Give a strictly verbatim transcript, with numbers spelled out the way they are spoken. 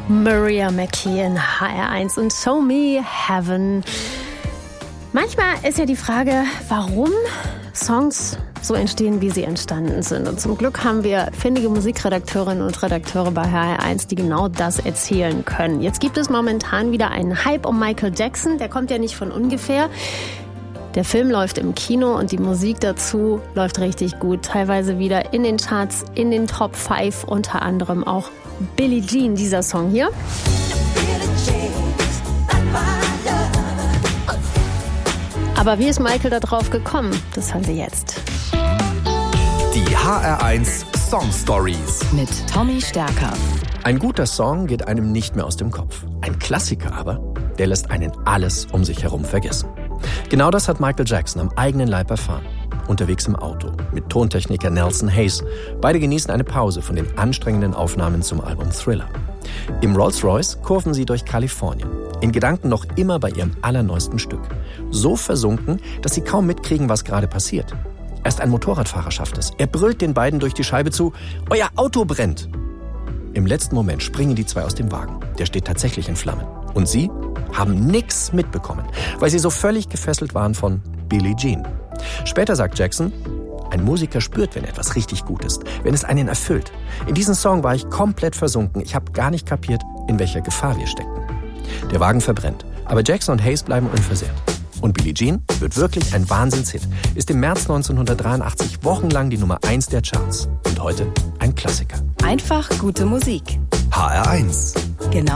Maria McKee in H R eins und Show Me Heaven. Manchmal ist ja die Frage, warum Songs so entstehen, wie sie entstanden sind. Und zum Glück haben wir findige Musikredakteurinnen und Redakteure bei H R eins, die genau das erzählen können. Jetzt gibt es momentan wieder einen Hype um Michael Jackson. Der kommt ja nicht von ungefähr. Der Film läuft im Kino und die Musik dazu läuft richtig gut. Teilweise wieder in den Charts, in den Top fünf, unter anderem auch Billie Jean, dieser Song hier. Aber wie ist Michael da drauf gekommen? Das hören wir jetzt. Die H R eins Song Stories mit Tommy Stärker. Ein guter Song geht einem nicht mehr aus dem Kopf. Ein Klassiker aber, der lässt einen alles um sich herum vergessen. Genau das hat Michael Jackson am eigenen Leib erfahren. Unterwegs im Auto mit Tontechniker Nelson Hayes. Beide genießen eine Pause von den anstrengenden Aufnahmen zum Album Thriller. Im Rolls-Royce kurven sie durch Kalifornien, in Gedanken noch immer bei ihrem allerneuesten Stück. So versunken, dass sie kaum mitkriegen, was gerade passiert. Erst ein Motorradfahrer schafft es. Er brüllt den beiden durch die Scheibe zu: Euer Auto brennt! Im letzten Moment springen die zwei aus dem Wagen. Der steht tatsächlich in Flammen. Und sie haben nichts mitbekommen, weil sie so völlig gefesselt waren von Billie Jean. Später sagt Jackson: Ein Musiker spürt, wenn etwas richtig gut ist, wenn es einen erfüllt. In diesem Song war ich komplett versunken. Ich habe gar nicht kapiert, in welcher Gefahr wir steckten. Der Wagen verbrennt, aber Jackson und Hayes bleiben unversehrt. Und Billie Jean wird wirklich ein Wahnsinnshit, ist im März neunzehnhundertdreiundachtzig wochenlang die Nummer eins der Charts und heute ein Klassiker. Einfach gute Musik. H R eins. Genau